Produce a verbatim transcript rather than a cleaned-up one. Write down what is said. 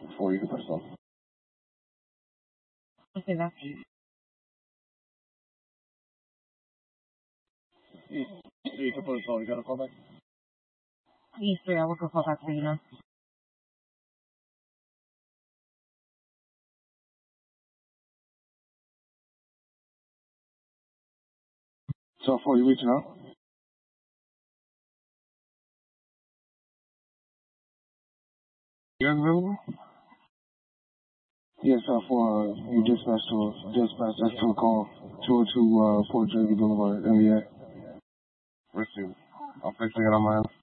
before you hit that stuff. Okay, that's You, you can put it on. You got a call back? East three. I will go call back for you now. So for you reaching out? You guys available? Yes, uh, for uh, you dispatch to dispatch us to a call two oh two uh, Port Jeremy Boulevard, N B A. Receive. I'm fixing it on my end.